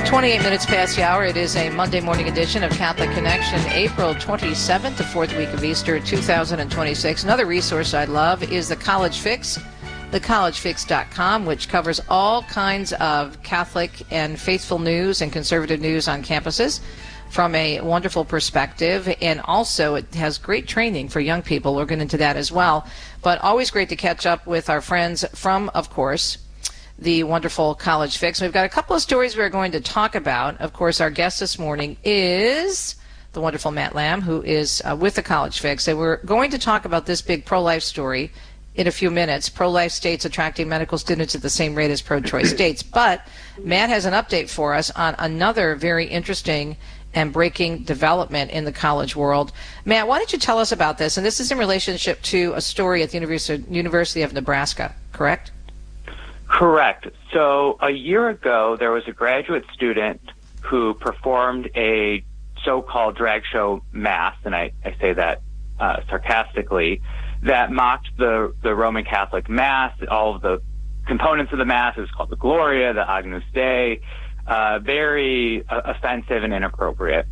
28 minutes past the hour. It is a Monday morning edition of Catholic Connection, April 27th, the fourth week of Easter, 2026. Another resource I love is the College Fix, thecollegefix.com, which covers all kinds of Catholic and faithful news and conservative news on campuses from a wonderful perspective. And also it has great training for young people. We'll get into that as well. But always great to catch up with our friends from, of course, the wonderful College Fix. We've got a couple of stories we're going to talk about. Of course, our guest this morning is the wonderful Matt Lamb, who is with the College Fix. And we're going to talk about this big pro-life story in a few minutes. Pro-life states attracting medical students at the same rate as pro-choice states. But Matt has an update for us on another very interesting and breaking development in the college world. Matt, why don't you tell us about this? And this is in relationship to a story at the University of Nebraska, correct? Correct. So a year ago, there was a graduate student who performed a so-called drag show mass, and I say that sarcastically, that mocked the Roman Catholic Mass, all of the components of the Mass. It was called the Gloria, the Agnus Dei, very offensive and inappropriate.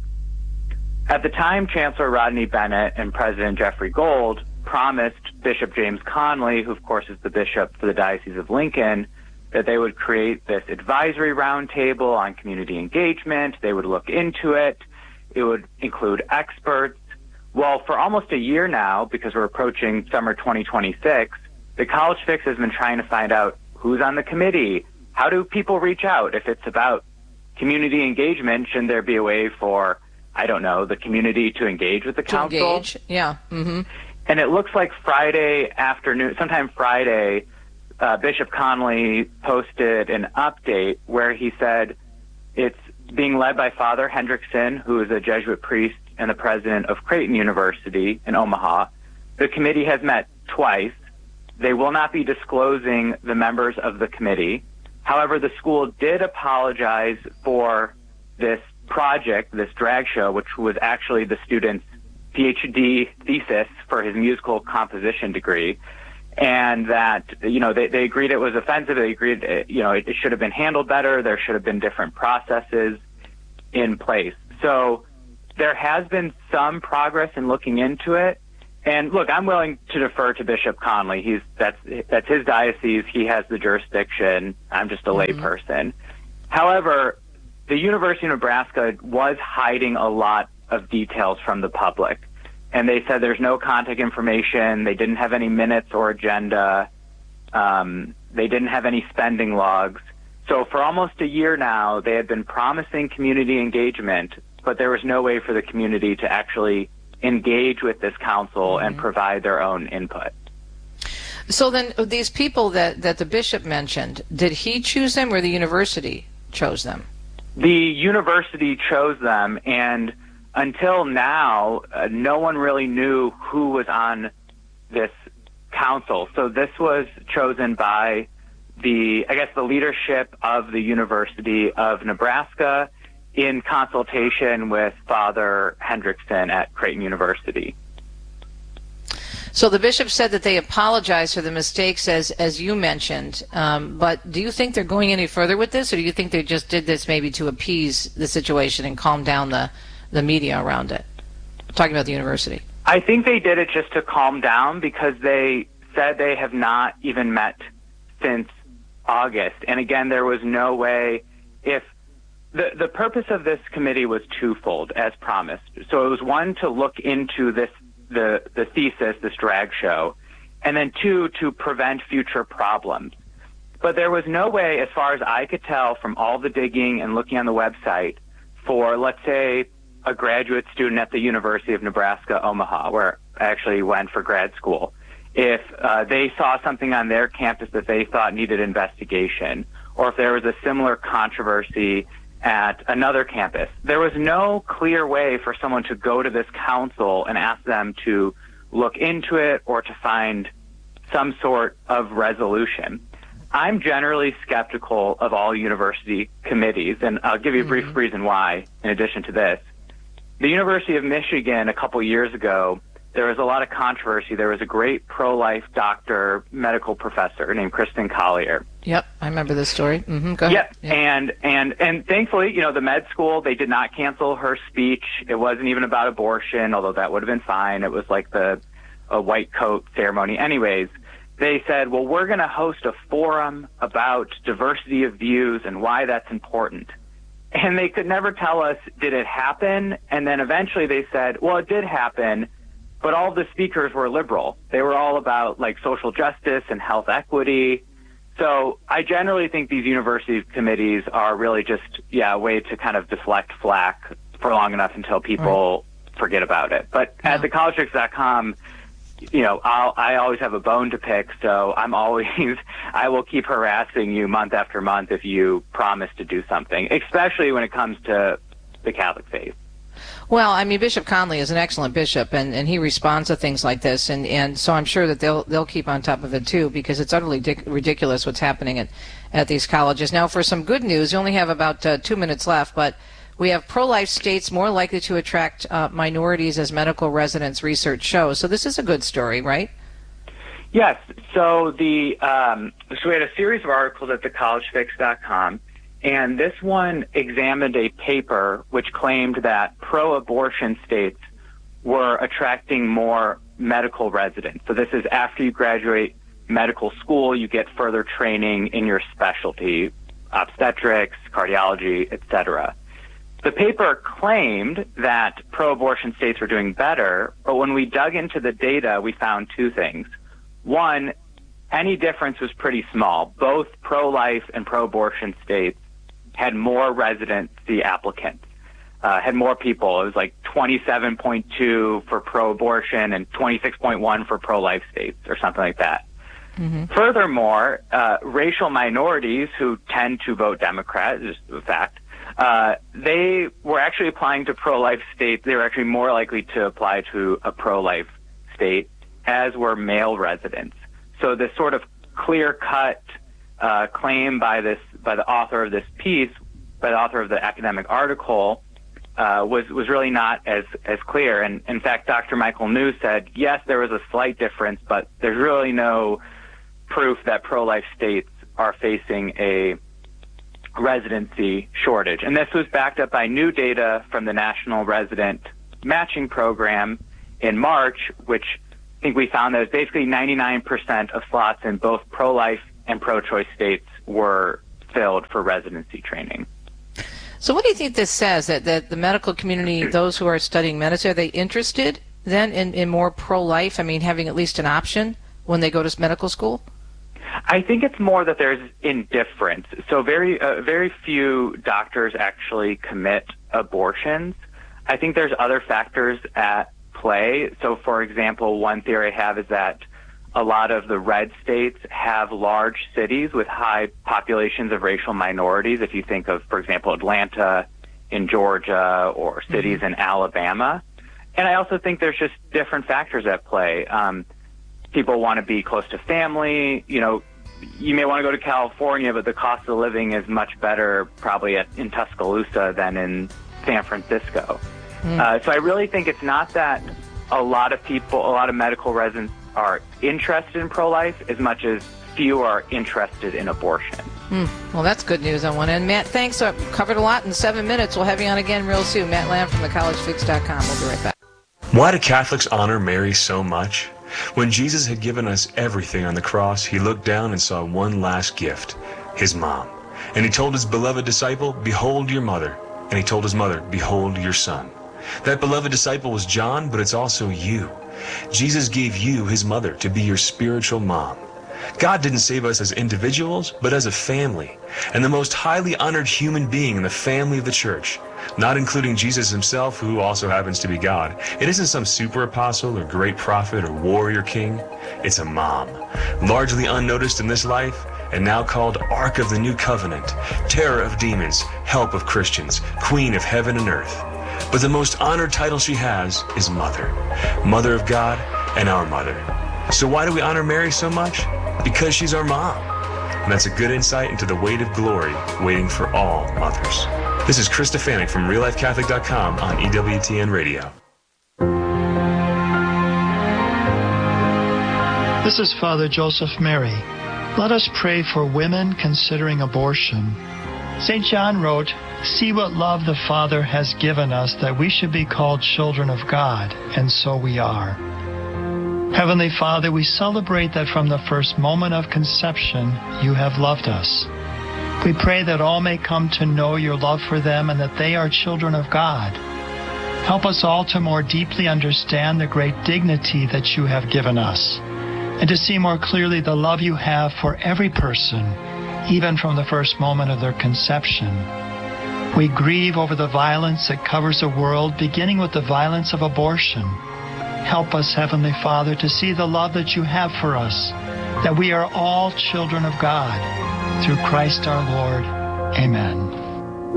At the time, Chancellor Rodney Bennett and President Jeffrey Gold promised Bishop James Conley, who of course is the bishop for the Diocese of Lincoln, that they would create this advisory roundtable on community engagement. They would look into it. It would include experts. Well, for almost a year now, because we're approaching summer 2026, the College Fix has been trying to find out who's on the committee. How do people reach out? If it's about community engagement, shouldn't there be a way for, I don't know, the community to engage with the council? Engage, yeah. Mm-hmm. And it looks like Friday afternoon, sometime Friday, Bishop Conley posted an update where he said it's being led by Father Hendrickson, who is a Jesuit priest and the president of Creighton University in Omaha. The committee has met twice. They will not be disclosing the members of the committee. However, the school did apologize for this project, this drag show, which was actually the student's PhD thesis for his musical composition degree, and that, they agreed it was offensive. They agreed, it should have been handled better. There should have been different processes in place. So there has been some progress in looking into it. And look, I'm willing to defer to Bishop Conley. That's his diocese. He has the jurisdiction. I'm just a lay person. However, the University of Nebraska was hiding a lot of details from the public. And they said there's no contact information. They didn't have any minutes or agenda. They didn't have any spending logs. So for almost a year now, they had been promising community engagement, but there was no way for the community to actually engage with this council and provide their own input. So then these people that the bishop mentioned, did he choose them or the university chose them? The university chose them, and until now, no one really knew who was on this council. So this was chosen by the leadership of the University of Nebraska in consultation with Father Hendrickson at Creighton University. So the bishop said that they apologized for the mistakes, as you mentioned. But do you think they're going any further with this, or do you think they just did this maybe to appease the situation and calm down the media around it? I'm talking about the university. I think they did it just to calm down, because they said they have not even met since August. And again, there was no way. If the purpose of this committee was twofold, as promised. So it was, one, to look into the thesis, this drag show, and then two, to prevent future problems. But there was no way, as far as I could tell from all the digging and looking on the website, for, let's say, a graduate student at the University of Nebraska, Omaha, where I actually went for grad school, if they saw something on their campus that they thought needed investigation, or if there was a similar controversy at another campus, there was no clear way for someone to go to this council and ask them to look into it or to find some sort of resolution. I'm generally skeptical of all university committees, and I'll give you a brief reason why in addition to this. The University of Michigan a couple years ago there was a lot of controversy. There was a great pro-life doctor, medical professor named Kristen Collier. Yep, I remember this story. Go ahead. Yep. And thankfully, the med school, they did not cancel her speech. It wasn't even about abortion, although that would have been fine. It was like a white coat ceremony. Anyways, they said, well, we're going to host a forum about diversity of views and why that's important. And they could never tell us, did it happen? And then eventually they said, well, it did happen, but all of the speakers were liberal. They were all about like social justice and health equity. So I generally think these university committees are really just, a way to kind of deflect flack for long enough until people forget about it. But at thecollegefix.com, I always have a bone to pick, so I will keep harassing you month after month if you promise to do something, especially when it comes to the Catholic faith. Well, I mean, Bishop Conley is an excellent bishop, and he responds to things like this, and so I'm sure that they'll keep on top of it too, because it's utterly ridiculous what's happening at these colleges. Now, for some good news, you only have about 2 minutes left, but we have pro-life states more likely to attract minorities as medical residents, research shows. So this is a good story, right? Yes. So we had a series of articles at thecollegefix.com. And this one examined a paper which claimed that pro-abortion states were attracting more medical residents. So this is after you graduate medical school, you get further training in your specialty, obstetrics, cardiology, etc. The paper claimed that pro-abortion states were doing better, but when we dug into the data, we found two things. One, any difference was pretty small. Both pro-life and pro-abortion states had more residency applicants, had more people. It was like 27.2 for pro-abortion and 26.1 for pro-life states or something like that. Mm-hmm. Furthermore, racial minorities who tend to vote Democrat, is a fact, they were actually applying to pro-life states. They were actually more likely to apply to a pro-life state, as were male residents. So this sort of clear-cut claim by the author of this piece, by the author of the academic article, was really not as clear. And in fact, Dr. Michael New said, yes, there was a slight difference, but there's really no proof that pro-life states are facing a residency shortage. And this was backed up by new data from the National Resident Matching Program in March, which I think we found that basically 99% of slots in both pro-life and pro-choice states were filled for residency training. So what do you think this says, that the medical community, those who are studying medicine, are they interested then in more pro-life? I mean, having at least an option when they go to medical school? I think it's more that there's indifference. So very few doctors actually commit abortions. I think there's other factors at play. So, for example, one theory I have is that a lot of the red states have large cities with high populations of racial minorities. If you think of, for example, Atlanta in Georgia or cities in Alabama. And I also think there's just different factors at play. People want to be close to family. You may want to go to California, but the cost of living is much better probably in Tuscaloosa than in San Francisco. So I really think it's not that a lot of medical residents are interested in pro-life as much as few are interested in abortion. Well, that's good news on one end. Matt, thanks. Covered a lot in 7 minutes. We'll have you on again real soon. Matt Lamb from thecollegefix.com. We'll be right back. Why do Catholics honor Mary so much? When Jesus had given us everything on the cross, he looked down and saw one last gift, his mom. And he told his beloved disciple, "Behold your mother." And he told his mother, "Behold your son." That beloved disciple was John, but it's also you. Jesus gave you his mother to be your spiritual mom. God didn't save us as individuals, but as a family, and the most highly honored human being in the family of the church, not including Jesus himself, who also happens to be God. It isn't some super apostle or great prophet or warrior king. It's a mom, largely unnoticed in this life, and now called Ark of the New Covenant, terror of demons, help of Christians, queen of heaven and earth. But the most honored title she has is Mother, Mother of God and our Mother. So why do we honor Mary so much? Because she's our mom. And that's a good insight into the weight of glory waiting for all mothers. This is Chris Stefanik from RealLifeCatholic.com on EWTN Radio. This is Father Joseph Mary. Let us pray for women considering abortion. St. John wrote, "See what love the Father has given us, that we should be called children of God, and so we are." Heavenly Father, we celebrate that from the first moment of conception, you have loved us. We pray that all may come to know your love for them and that they are children of God. Help us all to more deeply understand the great dignity that you have given us, and to see more clearly the love you have for every person, even from the first moment of their conception. We grieve over the violence that covers the world, beginning with the violence of abortion. Help us, Heavenly Father, to see the love that you have for us, that we are all children of God. Through Christ our Lord. Amen.